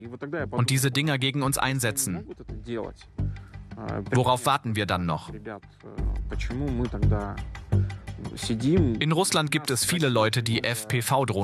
und diese Dinger gegen uns einsetzen. Worauf warten wir dann noch? In Russland gibt es viele Leute, die FPV-Drohnen